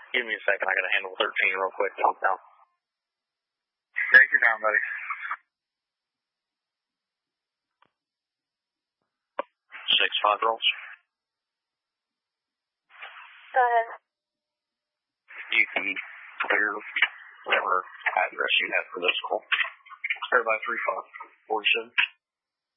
Give me a second. I got to handle 13 real quick. Calm down. Take your time, buddy. 6-5 rolls. Go ahead. You can clear whatever address you have for this call. Clear by 3-5. 47.